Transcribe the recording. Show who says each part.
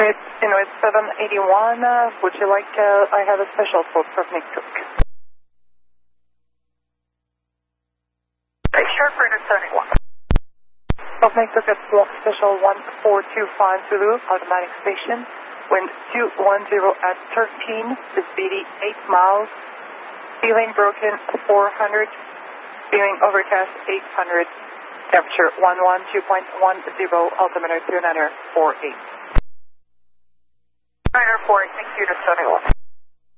Speaker 1: It's 781. Would you like, I have a special code for Nixuk.
Speaker 2: Sure, Freighter 71.
Speaker 1: Of Nixuk at special 1425 Zulu, automatic station. Wind 210 at 13, speedy 8 miles. Feeling broken 400. Feeling overcast 800. Temperature 112.10, altimeter 2948.
Speaker 2: 2948, thank you to 71.